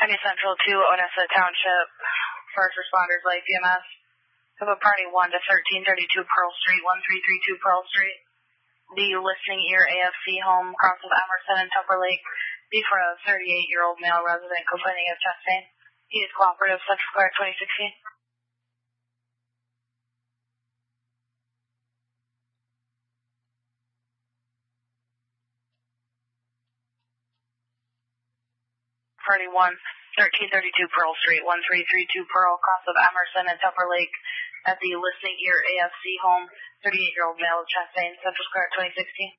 Penny Central to Odessa Township. First responders, light BMS. Have a party 1 to 1332 Pearl Street, 1332 Pearl Street. The listening ear AFC home across of Emerson and Tupper Lake. B for a 38-year-old male resident complaining of chest pain. He is cooperative, Central Square 2016. Party 1, 1332 Pearl Street, 1332 Pearl, across of Emerson and Tupper Lake, at the listening ear AFC home, 38-year-old male with chest pain, Central Square 2016.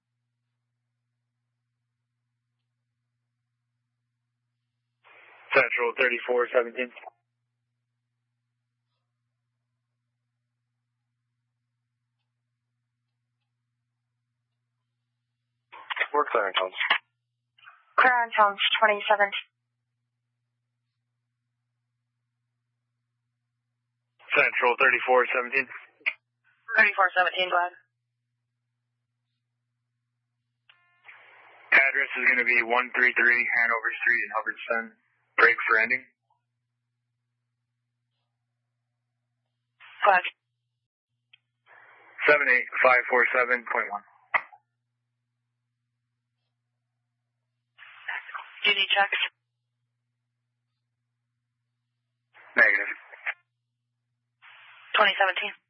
Central 3417. We're Clarence Holmes. Clarence Holmes 2017. Central 3417. 3417, go ahead. Address is going to be 133 Hanover Street in Hubbardston. Break for ending. Go ahead. 78547.1. Do you need checks? Negative. 2017.